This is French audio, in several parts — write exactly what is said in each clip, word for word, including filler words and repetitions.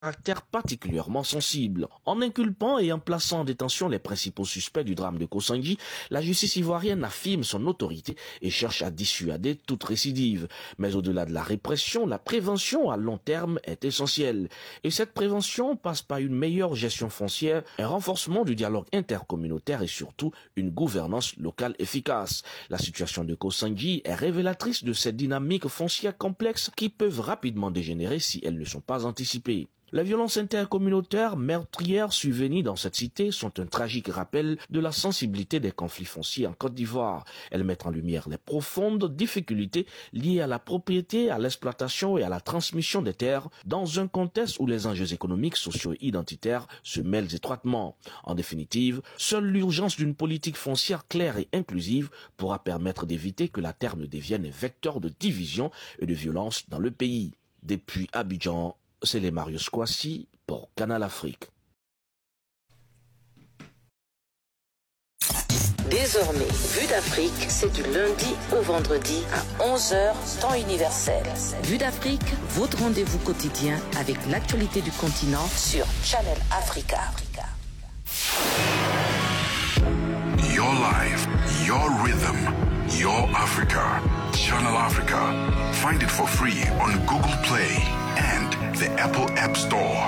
caractère particulièrement sensible. En inculpant et en plaçant en détention les principaux suspects du drame de Kossangi, la justice ivoirienne affirme son autorité et cherche à dissuader toute récidive. Mais au-delà de la répression, la prévention à long terme est essentielle. Et cette prévention passe par une meilleure gestion foncière, un renforcement du dialogue intercommunautaire et surtout une gouvernance locale efficace. La situation de Kossangi est révélatrice de ces dynamiques foncières complexes qui peuvent rapidement dégénérer si elles ne sont pas anticipées. Les violences intercommunautaires meurtrières survenues dans cette cité sont un tragique rappel de la sensibilité des conflits fonciers en Côte d'Ivoire. Elles mettent en lumière les profondes difficultés liées à la propriété, à l'exploitation et à la transmission des terres dans un contexte où les enjeux économiques, sociaux et identitaires se mêlent étroitement. En définitive, seule l'urgence d'une politique foncière claire et inclusive pourra permettre d'éviter que la terre ne devienne un vecteur de division et de violence dans le pays. Depuis Abidjan, c'est les Marius Kouassi pour Canal Afrique. Désormais, Vue d'Afrique, c'est du lundi au vendredi à onze heures, temps universel. Vue d'Afrique, votre rendez-vous quotidien avec l'actualité du continent sur Channel Africa. Your life, your rhythm, your Africa. Channel Africa. Find it for free on Google Play and the Apple App Store.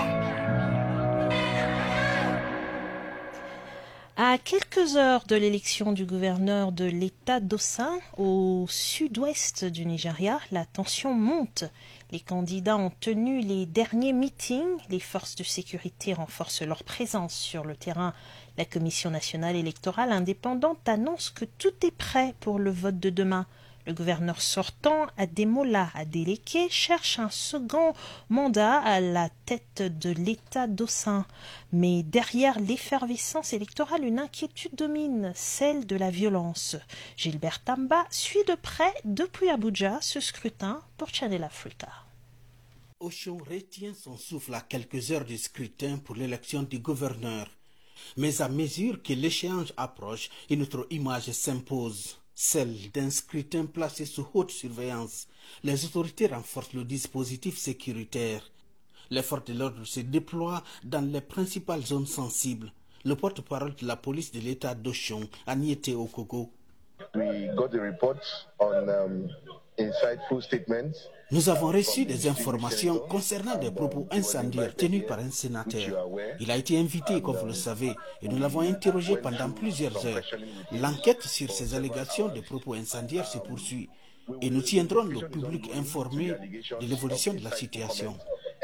À quelques heures de l'élection du gouverneur de l'État d'Osun, au sud-ouest du Nigeria, la tension monte. Les candidats ont tenu les derniers meetings. Les forces de sécurité renforcent leur présence sur le terrain. La Commission nationale électorale indépendante annonce que tout est prêt pour le vote de demain. Le gouverneur sortant, Ademola Adeleke, cherche un second mandat à la tête de l'État d'Osun. Mais derrière l'effervescence électorale, une inquiétude domine, celle de la violence. Gilbert Tamba suit de près, depuis Abuja, ce scrutin pour Channel Africa. Osun retient son souffle à quelques heures du scrutin pour l'élection du gouverneur. Mais à mesure que l'échéance approche, une autre image s'impose. Celle d'un scrutin placé sous haute surveillance. Les autorités renforcent le dispositif sécuritaire. Les forces de l'ordre se déploient dans les principales zones sensibles. Le porte-parole de la police de l'État d'Osun, Agnete Okogo. We got the reports on um, insightful statements. Nous avons reçu des informations concernant des propos incendiaires tenus par un sénateur. Il a été invité, comme vous le savez, et nous l'avons interrogé pendant plusieurs heures. L'enquête sur ces allégations de propos incendiaires se poursuit et nous tiendrons le public informé de l'évolution de la situation.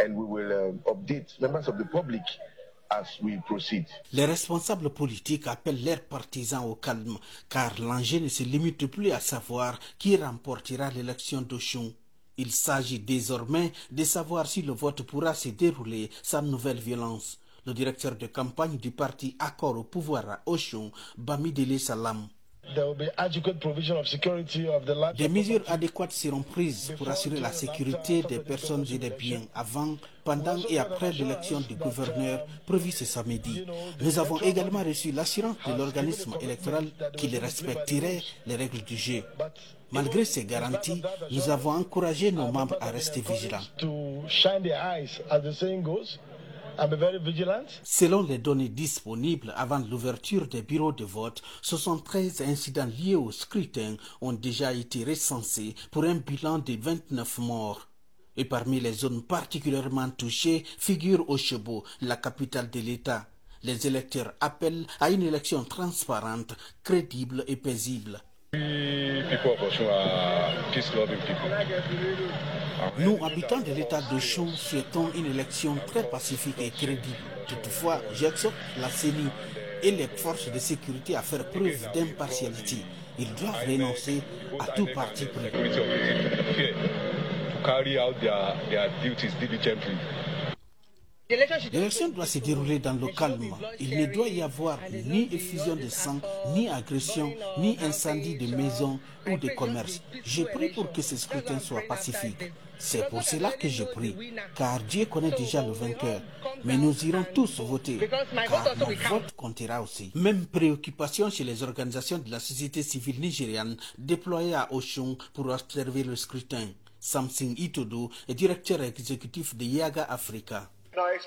Les responsables politiques appellent leurs partisans au calme, car l'enjeu ne se limite plus à savoir qui remportera l'élection d'Osun. Il s'agit désormais de savoir si le vote pourra se dérouler sans nouvelle violence. Le directeur de campagne du parti Accord au pouvoir à Osun, Bamidele Salam. Des mesures adéquates seront prises pour assurer la sécurité des personnes et des biens avant, pendant et après l'élection du gouverneur prévue ce samedi. Nous avons également reçu l'assurance de l'organisme électoral qu'il respecterait les règles du jeu. Malgré ces garanties, nous avons encouragé nos membres à rester vigilants. Selon les données disponibles avant l'ouverture des bureaux de vote, soixante-treize incidents liés au scrutin ont déjà été recensés pour un bilan de vingt-neuf morts. Et parmi les zones particulièrement touchées figure Oshobo, la capitale de l'État. Les électeurs appellent à une élection transparente, crédible et paisible. Nous, habitants de l'État d'Osun, souhaitons une élection très pacifique et crédible. Toutefois, j'exhorte la C E N I et les forces de sécurité à faire preuve d'impartialité. Ils doivent renoncer à tout parti pris. L'élection doit se dérouler dans le calme. Il ne doit y avoir ni effusion de sang, ni agression, ni incendie de maisons ou de commerces. Je prie pour que ce scrutin soit pacifique. C'est pour cela que je prie, car Dieu connaît déjà le vainqueur. Mais nous irons tous voter, car notre vote comptera aussi. Même préoccupation chez les organisations de la société civile nigériane déployées à Osun pour observer le scrutin. Samson Itodo est directeur exécutif de Yaga Africa. Our